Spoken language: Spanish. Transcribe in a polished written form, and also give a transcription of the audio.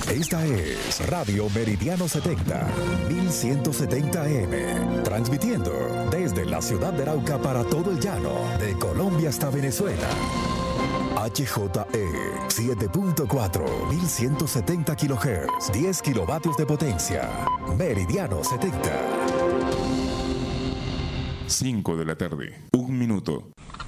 Esta es Radio Meridiano 70, 1170M, transmitiendo desde la ciudad de Arauca para todo el llano, de Colombia hasta Venezuela. HJE 7.4, 1170 kHz, 10 kilovatios de potencia. Meridiano 70. 5 de la tarde, 1 minuto.